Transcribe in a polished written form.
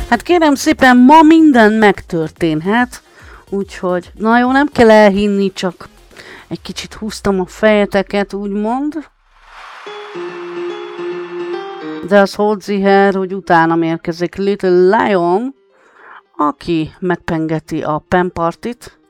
Hát kérem szépen, ma minden megtörténhet, úgyhogy na jó, nem kell elhinni, csak egy kicsit húztam a fejeteket, úgymond. De az Holziher, hogy utána érkezik Little Lion, aki megpengeti a penpartit.